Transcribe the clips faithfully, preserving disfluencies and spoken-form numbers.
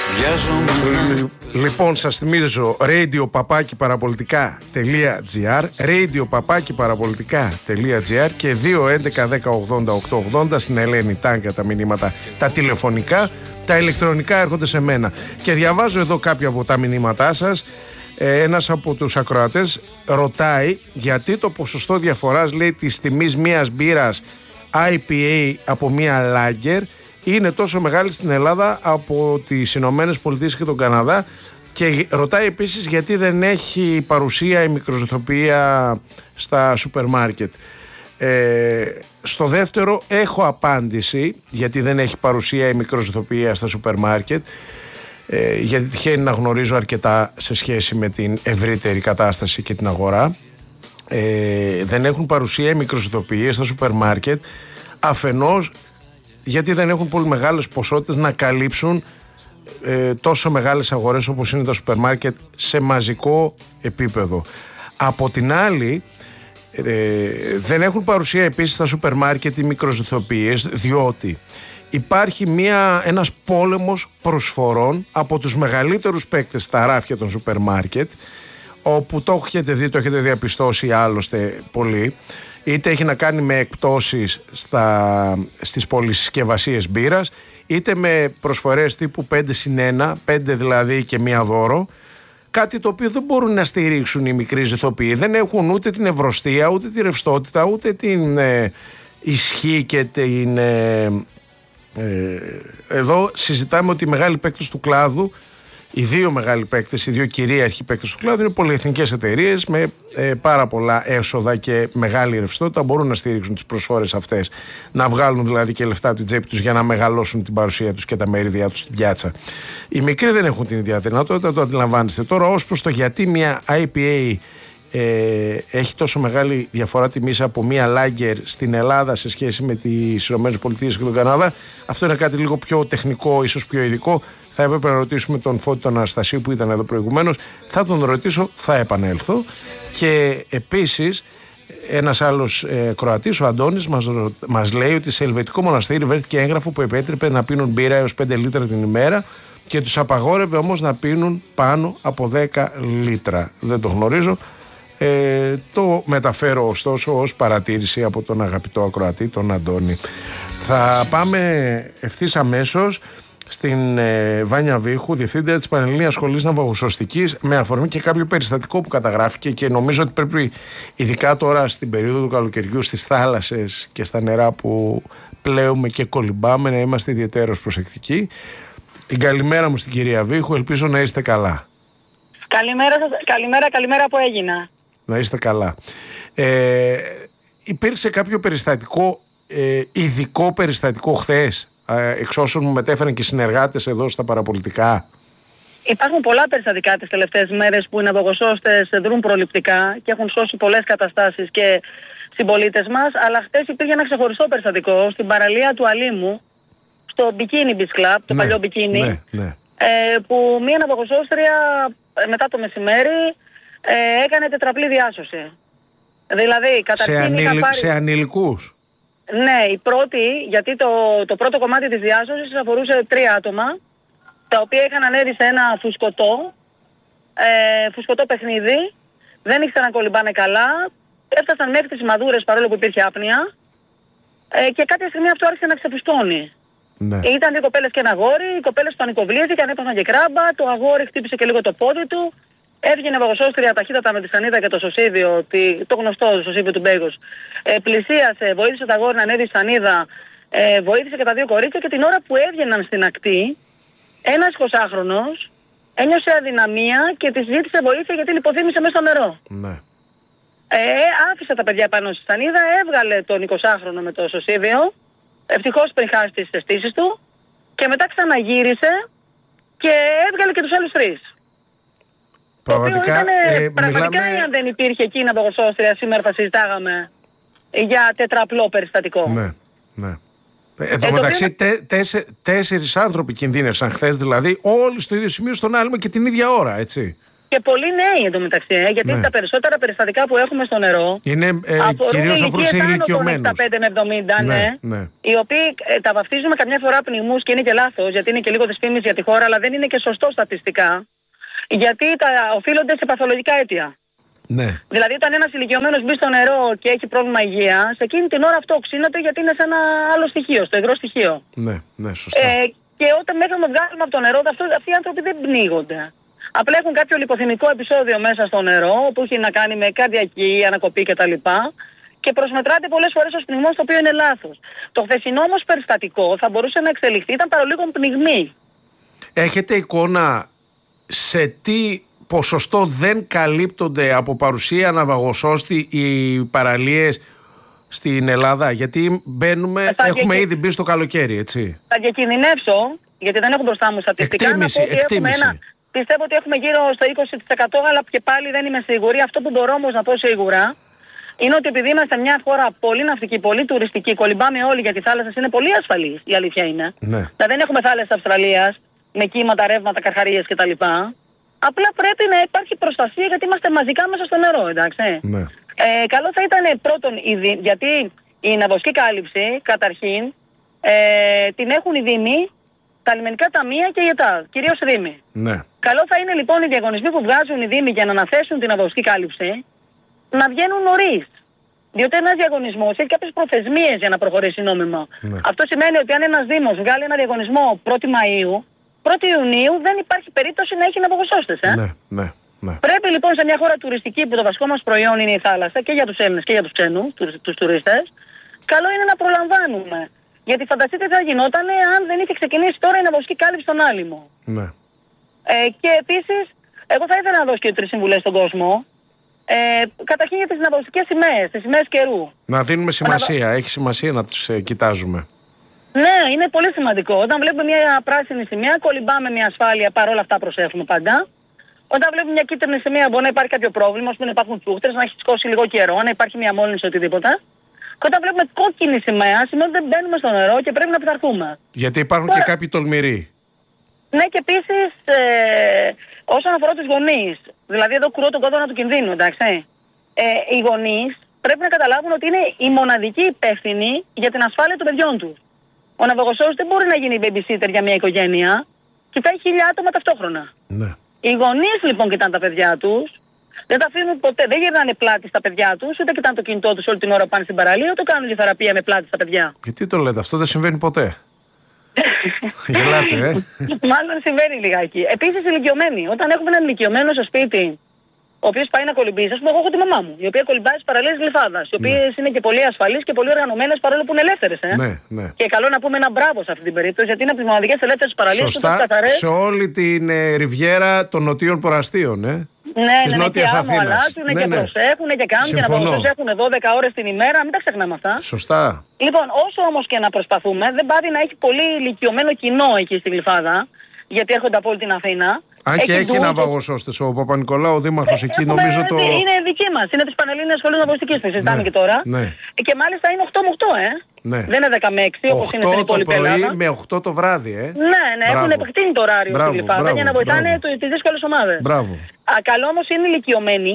Λοιπόν, σας θυμίζω radio παπάκι παραπολιτικά τελεία τζι άρ, radio παπάκι παραπολιτικά τελεία τζι άρ και δύο έντεκα δέκα ογδόντα οκτώ ογδόντα στην Ελένη Τάγκα τα μηνύματα, τα τηλεφωνικά, τα ηλεκτρονικά έρχονται σε μένα. Και διαβάζω εδώ κάποια από τα μηνύματά σας. Ε, ένας από τους ακροατές ρωτάει γιατί το ποσοστό διαφοράς, λέει, της τιμής μιας μπύρας άι πι έι από μια Lager είναι τόσο μεγάλη στην Ελλάδα από τις Ηνωμένες Πολιτείες και τον Καναδά, και ρωτάει επίσης γιατί δεν έχει παρουσία η μικροζωοποιία στα σούπερ μάρκετ. Ε, στο δεύτερο έχω απάντηση γιατί δεν έχει παρουσία η μικροζωοποιία στα σούπερ μάρκετ, ε, γιατί τυχαίνει να γνωρίζω αρκετά σε σχέση με την ευρύτερη κατάσταση και την αγορά. Ε, δεν έχουν παρουσία οι μικροζωοποιίες στα σούπερ μάρκετ, αφενός γιατί δεν έχουν πολύ μεγάλες ποσότητες να καλύψουν ε, τόσο μεγάλες αγορές όπως είναι τα σούπερ μάρκετ σε μαζικό επίπεδο. Από την άλλη, ε, δεν έχουν παρουσία επίσης στα σούπερ μάρκετ οι μικροζωοποιίες, διότι υπάρχει μια, ένας πόλεμος προσφορών από τους μεγαλύτερους παίκτες στα ράφια των σούπερ μάρκετ, όπου το έχετε δει, το έχετε διαπιστώσει άλλωστε πολύ, είτε έχει να κάνει με εκπτώσεις στα, στις πολυσυσκευασίες μπύρας, είτε με προσφορές τύπου πέντε συν ένα, πέντε δηλαδή και μία δώρο, κάτι το οποίο δεν μπορούν να στηρίξουν οι μικροί ζυθοποιοί. Δεν έχουν ούτε την ευρωστία, ούτε τη ρευστότητα, ούτε την ε, ισχύ και την... Ε, ε, εδώ συζητάμε ότι οι μεγάλοι παίκτες του κλάδου, οι δύο μεγάλοι παίκτες, οι δύο κυρίαρχοι παίκτες του κλάδου είναι πολυεθνικές εταιρείες με ε, πάρα πολλά έσοδα και μεγάλη ρευστότητα, μπορούν να στηρίξουν τις προσφορές αυτές, να βγάλουν δηλαδή και λεφτά από την τσέπη τους για να μεγαλώσουν την παρουσία τους και τα μερίδια τους στην πιάτσα. Οι μικροί δεν έχουν την ίδια δυνατότητα, το αντιλαμβάνεστε. Τώρα, ως προς το γιατί μια άι πι έι ε, έχει τόσο μεγάλη διαφορά τιμής από μια Lager στην Ελλάδα σε σχέση με τις ΗΠΑ και τον Καναδά, αυτό είναι κάτι λίγο πιο τεχνικό, ίσως πιο ειδικό. Θα έπρεπε να ρωτήσουμε τον Φώτη τον Αναστασίου που ήταν εδώ προηγουμένως. Θα τον ρωτήσω, θα επανέλθω. Και επίσης ένας άλλος ε, Κροατής, ο Αντώνης, μας, μας λέει ότι σε ελβετικό μοναστήρι βρέθηκε έγγραφο που επέτρεπε να πίνουν μπύρα έως πέντε λίτρα την ημέρα και τους απαγόρευε όμως να πίνουν πάνω από δέκα λίτρα. Δεν το γνωρίζω. Ε, το μεταφέρω ωστόσο ως παρατήρηση από τον αγαπητό ακροατή, τον Αντώνη. Θα πάμε ευθύς αμέσως στην ε, Βάνια Βίχου, διευθύντρια της Πανελλήνιας Σχολής Ναυαγοσωστικής, με αφορμή και κάποιο περιστατικό που καταγράφηκε, και νομίζω ότι πρέπει, ειδικά τώρα στην περίοδο του καλοκαιριού, στις θάλασσες και στα νερά που πλέουμε και κολυμπάμε, να είμαστε ιδιαίτερως προσεκτικοί. Την καλημέρα μου στην κυρία Βίχου, ελπίζω να είστε καλά. Καλημέρα σας, καλημέρα, καλημέρα που έγινα. Να είστε καλά. Ε, υπήρξε κάποιο περιστατικό, ε, ειδικό περιστατικό χθες, εξ όσων μου μετέφεραν και οι συνεργάτες εδώ στα παραπολιτικά? Υπάρχουν πολλά περιστατικά τις τελευταίες μέρες που οι ναυαγοσώστες δρούν προληπτικά και έχουν σώσει πολλές καταστάσεις και συμπολίτες μας, αλλά χθες υπήρχε ένα ξεχωριστό περιστατικό στην παραλία του Αλήμου, στο Bikini Beach Club, το ναι, παλιό Bikini, ναι, ναι. Ε, που μία ναυαγοσώστρια μετά το μεσημέρι ε, έκανε τετραπλή διάσωση. Δηλαδή, καταρχήν σε, ανήλ, πάρει... σε ανηλικούς. Ναι, η πρώτη, γιατί το, το πρώτο κομμάτι της διάσωσης αφορούσε τρία άτομα, τα οποία είχαν ανέβει σε ένα φουσκωτό, ε, φουσκωτό παιχνίδι, δεν ήξεραν να κολυμπάνε καλά, έφτασαν μέχρι τις μαδούρες παρόλο που υπήρχε άπνοια, ε, και κάποια στιγμή αυτό άρχισε να ξεφουσκώνει. Ναι. Ήταν δύο κοπέλες και ένα αγόρι, οι κοπέλες πανικοβλήθηκαν, έπαθαν και κράμπα, το αγόρι χτύπησε και λίγο το πόδι του. Έβγαινε ναυαγοσώστρια ταχύτατα με τη σανίδα και το σωσίδιο, το γνωστό σωσίδιο του Μπέγος. Ε, πλησίασε, βοήθησε τα αγόρι να ανέβει στη σανίδα, ε, βοήθησε και τα δύο κορίτσια, και την ώρα που έβγαιναν στην ακτή, ένας εικοσάχρονος ένιωσε αδυναμία και της ζήτησε βοήθεια γιατί λιποθύμησε μέσα στο νερό. Ναι. Ε, άφησε τα παιδιά πάνω στη σανίδα, έβγαλε τον εικοσάχρονο με το σωσίδιο, ευτυχώς πριν χάσει τις αισθήσεις του, και μετά ξαναγύρισε και έβγαλε και τους άλλους τρεις. Πραγματικά, το οποίο ήταν, ε, πραγματικά μιλάμε... αν δεν υπήρχε εκεί ναυαγοσώστρια, σήμερα θα συζητάγαμε για τετραπλό περιστατικό. Ναι, ναι. Εν τω μεταξύ, οποίο... τε, τέσσε, τέσσερις άνθρωποι κινδύνευσαν χθες, δηλαδή όλοι στο ίδιο σημείο, στον άλυμο και την ίδια ώρα, έτσι. Και πολλοί νέοι εντωμεταξύ, ε, γιατί ναι. τα περισσότερα περιστατικά που έχουμε στο νερό είναι ε, κυρίως αφορούν σε ηλικιωμένους. εβδομήντα πέντε με εβδομήντα, ναι, ναι, ναι. Οι οποίοι ε, τα βαφτίζουμε καμιά φορά πνιγμούς και είναι και λάθος, γιατί είναι και λίγο δυσφήμιση για τη χώρα, αλλά δεν είναι και σωστό στατιστικά, γιατί τα οφείλονται σε παθολογικά αίτια. Ναι. Δηλαδή, όταν ένας ηλικιωμένος μπει στο νερό και έχει πρόβλημα υγείας, εκείνη την ώρα αυτό οξύνεται γιατί είναι σε ένα άλλο στοιχείο, στο υγρό στοιχείο. Ναι, ναι, σωστά. Ε, και όταν μέχρι να βγάλουμε από το νερό, αυτό, αυτοί οι άνθρωποι δεν πνίγονται. Απλά έχουν κάποιο λιποθυμικό επεισόδιο μέσα στο νερό που έχει να κάνει με καρδιακή, ανακοπή κτλ. Και προσμετράται πολλές φορές ως πνιγμός, το οποίο είναι λάθος. Το χθεσινό όμως περιστατικό θα μπορούσε να εξελιχθεί, ήταν παρολίγο πνιγμή. Έχετε εικόνα σε τι ποσοστό δεν καλύπτονται από παρουσία ναυαγοσώστη οι παραλίες στην Ελλάδα? Γιατί μπαίνουμε, θα έχουμε διακι... ήδη μπει στο καλοκαίρι, έτσι. Θα διακινδυνεύσω, γιατί δεν έχω μπροστά μου στατιστικά. Εκτίμηση, να πω ότι εκτίμηση. Έχουμε ένα... Πιστεύω ότι έχουμε γύρω στο είκοσι τοις εκατό, αλλά και πάλι δεν είμαι σίγουρη. Αυτό που μπορώ όμως να πω σίγουρα είναι ότι επειδή είμαστε μια χώρα πολύ ναυτική, πολύ τουριστική, κολυμπάμε όλοι γιατί η θάλασσα είναι πολύ ασφαλής, η αλήθεια είναι. Ναι. Δηλαδή δεν έχουμε θάλασσα Αυστραλίας με κύματα, ρεύματα, καρχαρίες κτλ. Απλά πρέπει να υπάρχει προστασία γιατί είμαστε μαζικά μέσα στο νερό, εντάξει. Ναι. Ε, καλό θα ήταν πρώτον, γιατί η ναυαγική κάλυψη, καταρχήν, ε, την έχουν οι Δήμοι, τα λιμενικά ταμεία και η ΕΤΑΔ, κυρίως οι Δήμοι. Ναι. Καλό θα είναι λοιπόν οι διαγωνισμοί που βγάζουν οι Δήμοι για να αναθέσουν την ναυαγική κάλυψη να βγαίνουν νωρίς. Διότι ένας διαγωνισμός έχει κάποιες προθεσμίες για να προχωρήσει νόμιμα. Ναι. Αυτό σημαίνει ότι αν ένας Δήμος βγάλει ένα διαγωνισμό πρώτη Μαΐου, πρώτη Ιουνίου δεν υπάρχει περίπτωση να έχει ναυαγοσώστες. Ε? Ναι, ναι, ναι. Πρέπει λοιπόν σε μια χώρα τουριστική που το βασικό μας προϊόν είναι η θάλασσα και για τους Έλληνες και για τους ξένους, τους, τους τουρίστες, καλό είναι να προλαμβάνουμε. Γιατί φανταστείτε τι θα γινόταν αν δεν είχε ξεκινήσει τώρα η ναυαγική κάλυψη στον Άλυμο. Ναι. Ε, και επίσης, εγώ θα ήθελα να δώσω και τρεις συμβουλές στον κόσμο. Ε, καταρχήν για τις ναυαγικές σημαίες, τις σημαίες καιρού. Να δίνουμε σημασία, να... έχει σημασία να τις ε, κοιτάζουμε. Ναι, είναι πολύ σημαντικό. Όταν βλέπουμε μια πράσινη σημαία, κολυμπάμε μια ασφάλεια, παρόλα αυτά προσέχουμε πάντα. Όταν βλέπουμε μια κίτρινη σημαία, μπορεί να υπάρχει κάποιο πρόβλημα, να υπάρχουν τσούχτρες, να έχει σκώσει λίγο καιρό, να υπάρχει μια μόλυνση οτιδήποτε. Και όταν βλέπουμε κόκκινη σημαία, σημαίνει ότι δεν μπαίνουμε στο νερό και πρέπει να πειθαρχούμε. Γιατί υπάρχουν Τώρα... και κάποιοι τολμηροί. Ναι, και επίσης ε, όσον αφορά τους γονείς, δηλαδή εδώ κουρώ τον κόδωνα του κινδύνου, εντάξει. Ε, οι γονείς πρέπει να καταλάβουν ότι είναι οι μοναδικοί υπεύθυνοι για την ασφάλεια των παιδιών τους. Ο ναυαγοσώστης δεν μπορεί να γίνει babysitter για μια οικογένεια, κοιτάει χίλια άτομα ταυτόχρονα. Ναι. Οι γονείς λοιπόν κοιτάνε τα παιδιά τους, δεν τα αφήνουν ποτέ, δεν γυρνάνε πλάτη στα παιδιά τους, ούτε κοιτάνε το κινητό τους όλη την ώρα που πάνε στην παραλία, ούτε κάνουν θεραπεία με πλάτη στα παιδιά. Γιατί το λέτε, αυτό δεν συμβαίνει ποτέ. Γελάτε, ε. Μάλλον συμβαίνει λιγάκι. Επίσης ηλικιωμένοι. Όταν έχουμε έναν ηλικιωμένο στο σπίτι, ο οποίος πάει να κολυμπήσει, ας πούμε, εγώ έχω τη μαμά μου, η οποία κολυμπάει στις παραλίες Γλυφάδας, οι οποίες ναι. είναι και πολύ ασφαλείς και πολύ οργανωμένες παρόλο που είναι ελεύθερες. Ε. Ναι, ναι. Και καλό να πούμε ένα μπράβο σε αυτή την περίπτωση, γιατί είναι από τις μοναδικές ελεύθερες παραλίες που είναι καθαρές. Σε όλη την ε, ριβιέρα των νοτίων προαστίων, ε. Ναι, ναι, ναι, και άμμο αλλάζουν ναι, και ναι. προσέχουν και κάνουν Συμφωνώ. Και να προσέχουν δώδεκα ώρες την ημέρα, μην τα ξεχνάμε αυτά. Σωστά. Λοιπόν, όσο όμως και να προσπαθούμε, δεν πάει να έχει πολύ ηλικιωμένο κοινό εκεί στη Γλυφάδα, γιατί έρχονται από όλη την Αθήνα. Αν και έχει ναυαγοσώστες, ο Παπα-Νικολάου, ο Δήμαρχος εκεί, έχουμε, νομίζω το. Είναι δική μας, είναι της Πανελλήνιας Σχολής Ναυαγιστικής που συζητάμε ναι, και τώρα. Ναι. Και μάλιστα είναι οκτώ με οκτώ, ε. Ναι. Δεν είναι δέκα με έξι όπως είναι στην υπόλοιπη Ελλάδα. οκτώ το πρωί με οκτώ το βράδυ, ε. Ναι, ναι, μπράβο. Έχουν επεκτείνει το ωράριο στη Γλυφάδα για να βοηθάνε τις δύσκολες ομάδες. Μπράβο. Καλό όμως είναι ηλικιωμένοι.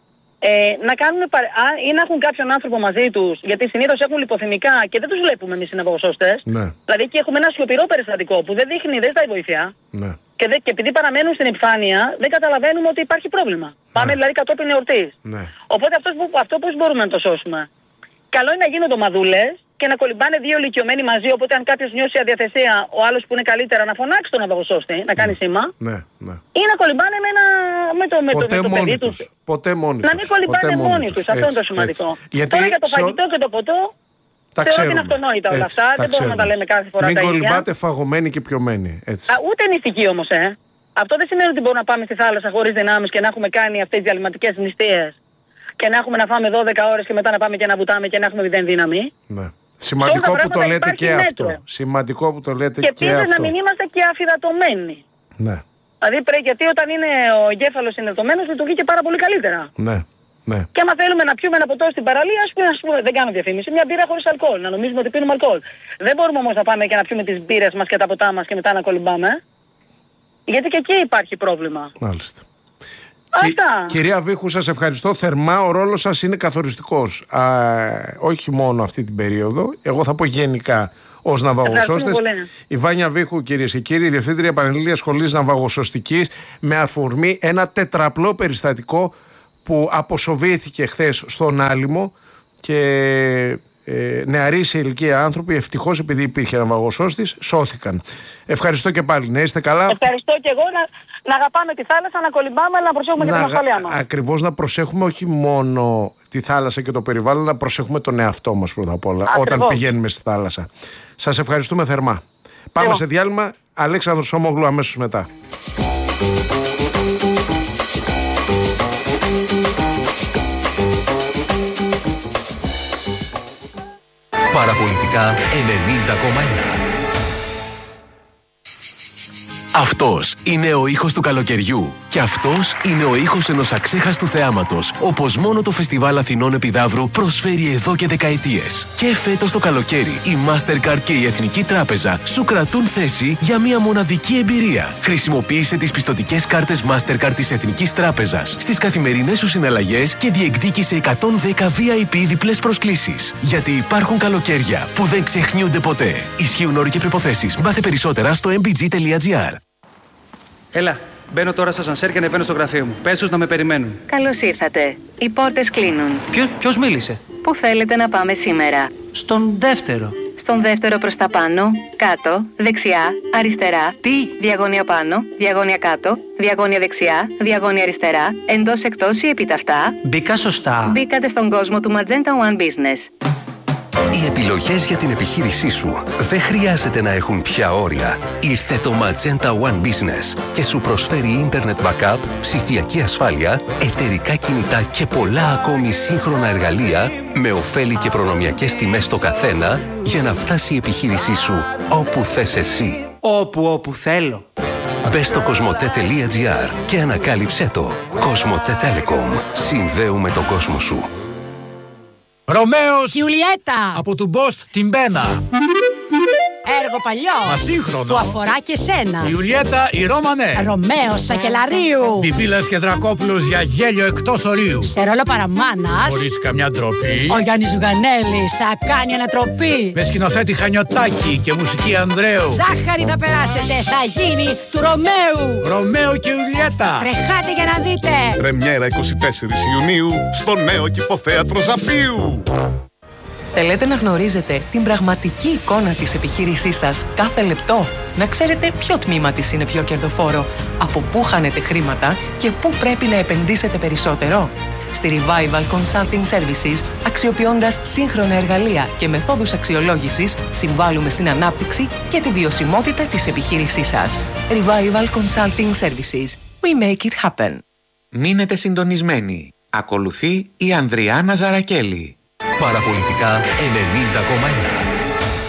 Ε, να κάνουν παρε... Α, ή να έχουν κάποιον άνθρωπο μαζί τους, γιατί συνήθως έχουν λιποθυμικά και δεν τους βλέπουμε εμείς οι ναυαγοσώστες. Ναι. Δηλαδή και έχουμε ένα σιωπηρό περιστατικό που δεν δείχνει, δεν ζητάει βοήθεια. Ναι. Και, δε, και επειδή παραμένουν στην επιφάνεια, δεν καταλαβαίνουμε ότι υπάρχει πρόβλημα. Ναι. Πάμε δηλαδή κατόπιν εορτής. Ναι. Οπότε αυτό, αυτό πώς μπορούμε να το σώσουμε. Καλό είναι να γίνονται ομαδούλες και να κολυμπάνε δύο ηλικιωμένοι μαζί. Οπότε αν κάποιος νιώσει αδιαθεσία, ο άλλος που είναι καλύτερα να φωνάξει τον ναυαγοσώστη, να κάνει σήμα. Ναι, ναι. Ή να κολυμπάνε με, ένα, με το, με το, με το παιδί τους. Ποτέ μόνοι τους. Να μην κολυμπάνε μόνοι, μόνοι τους. Αυτό είναι το σημαντικό. Γιατί Τώρα για το φαγητό και το ποτό, θεωρώ ότι είναι αυτονόητα όλα αυτά. Δεν μπορούμε να τα λέμε κάθε φορά. Μην κολυμπάτε φαγωμένοι και πιωμένοι. Ούτε νηστικοί όμως, ε. Αυτό δεν σημαίνει ότι μπορούμε να πάμε στη θάλασσα χωρίς δυνάμεις και να έχουμε κάνει αυτές τις διαλυματικές νηστείες. Και να έχουμε να φάμε δώδεκα ώρες και μετά να πάμε και να βουτάμε και να έχουμε μηδέν δύναμη. Ναι. Σημαντικό που το λέτε και μέτρο. αυτό. Σημαντικό που το λέτε και, και, και αυτό. Και να μην είμαστε και αφυδατωμένοι. Ναι. Δηλαδή πρέπει, γιατί όταν είναι ο εγκέφαλος συνδεδομένος λειτουργεί και πάρα πολύ καλύτερα. Ναι. Ναι. Και άμα θέλουμε να πιούμε ένα ποτό στην παραλία, ας πούμε, ας πούμε, δεν κάνω διαφήμιση, μια μπύρα χωρίς αλκοόλ. Να νομίζουμε ότι πίνουμε αλκοόλ. Δεν μπορούμε όμως να πάμε και να πιούμε τις μπύρες μας και τα ποτά μας και μετά να κολυμπάμε. Γιατί και εκεί υπάρχει πρόβλημα. Μάλιστα. Αυτά. Κυρία Βίχου, σας ευχαριστώ θερμά. Ο ρόλος σας είναι καθοριστικός. Α, όχι μόνο αυτή την περίοδο. Εγώ θα πω γενικά ως ναυαγοσώστες. Η Βάνια Βίχου, κυρίες και κύριοι, Διευθύντρια Πανελλήνιας Σχολής Ναυαγοσωστικής, με αφορμή ένα τετραπλό περιστατικό που αποσοβήθηκε χθες στον Άλυμο και ε, νεαροί σε ηλικία άνθρωποι, ευτυχώς επειδή υπήρχε ναυαγοσώστης, σώθηκαν. Ευχαριστώ και πάλι. Να είστε καλά. Ευχαριστώ και εγώ. Να, να αγαπάμε τη θάλασσα, να κολυμπάμε, αλλά να προσέχουμε να, και την ασφαλεία μας. Ακριβώς, να προσέχουμε όχι μόνο τη θάλασσα και το περιβάλλον, να προσέχουμε τον εαυτό μας πρώτα απ' όλα, ακριβώς, όταν πηγαίνουμε στη θάλασσα. Σας ευχαριστούμε θερμά. Πάμε εγώ. σε διάλειμμα. Αλέξανδρος Σόμογλου αμέσως μετά. Παραπολιτικά ενενήντα κόμμα ένα. Αυτός είναι ο ήχος του καλοκαιριού. Και αυτός είναι ο ήχος ενός αξέχαστου θεάματος, όπως μόνο το Φεστιβάλ Αθηνών Επιδαύρου προσφέρει εδώ και δεκαετίες. Και φέτος το καλοκαίρι, η Mastercard και η Εθνική Τράπεζα σου κρατούν θέση για μια μοναδική εμπειρία. Χρησιμοποίησε τις πιστωτικές κάρτες Mastercard της Εθνικής Τράπεζας στις καθημερινές σου συναλλαγές και διεκδίκησε εκατόν δέκα βι άι πι διπλές προσκλήσεις. Γιατί υπάρχουν καλοκαίρια που δεν ξεχνιούνται ποτέ. Ισχύουν όροι και προϋποθέσεις. Μάθε περισσότερα στο εμ μπι τζι τελεία τζι άρ. Έλα, μπαίνω τώρα στο σανσέρ και ανεβαίνω στο γραφείο μου. Πες τους να με περιμένουν. Καλώς ήρθατε. Οι πόρτες κλείνουν. Ποιο, ποιος μίλησε? Πού θέλετε να πάμε σήμερα? Στον δεύτερο. Στον δεύτερο προς τα πάνω, κάτω, δεξιά, αριστερά. Τι? Διαγώνια πάνω, διαγώνια κάτω, διαγώνια δεξιά, διαγώνια αριστερά, εντός εκτός ή επίταυτα. Μπήκα σωστά. Μπήκατε στον κόσμο του Magenta One Business. Οι επιλογές για την επιχείρησή σου δεν χρειάζεται να έχουν πια όρια. Ήρθε το Magenta One Business και σου προσφέρει Internet Backup, ψηφιακή ασφάλεια, εταιρικά κινητά και πολλά ακόμη σύγχρονα εργαλεία με ωφέλη και προνομιακές τιμές στο καθένα για να φτάσει η επιχείρησή σου όπου θες εσύ. Όπου όπου θέλω. Μπες στο κοσμοτέ τελεία τζι άρ και ανακάλυψέ το. Κοσμοτέ Telecom. Συνδέουμε τον κόσμο σου. Ρωμαίος Γιουλιέτα από του Μπόστ την Μπένα. Έργο παλιό, μα σύγχρονο, που αφορά και σένα. Η Ιουλιέτα η Ρώμανε. Ρωμαίος Σακελαρίου. Πιπίλας και Δρακόπουλος για γέλιο εκτός ορίου. Σε ρόλο παραμάνας, χωρίς καμιά ντροπή, ο Γιάννης Ζουγανέλης θα κάνει ανατροπή. με σκηνοθέτη Χανιωτάκη και μουσική Ανδρέου. Ζάχαρη θα περάσετε, θα γίνει του Ρωμαίου. Ρωμαίο και Ιουλιέτα. Τρεχάτε για να δείτε. Πρεμιέρα εικοστή τέταρτη Ιουνίου στο νέο Κηποθέατρο Ζαπίου. Θέλετε να γνωρίζετε την πραγματική εικόνα της επιχείρησής σας κάθε λεπτό? Να ξέρετε ποιο τμήμα της είναι πιο κερδοφόρο, από πού χάνετε χρήματα και πού πρέπει να επενδύσετε περισσότερο? Στη Revival Consulting Services, αξιοποιώντας σύγχρονα εργαλεία και μεθόδους αξιολόγησης, συμβάλλουμε στην ανάπτυξη και τη βιωσιμότητα της επιχείρησής σας. Revival Consulting Services. We make it happen. Μείνετε συντονισμένοι. Ακολουθεί η Ανδριάνα Ζαρακέλη. Παραπολιτικά ενενήντα κόμμα ένα.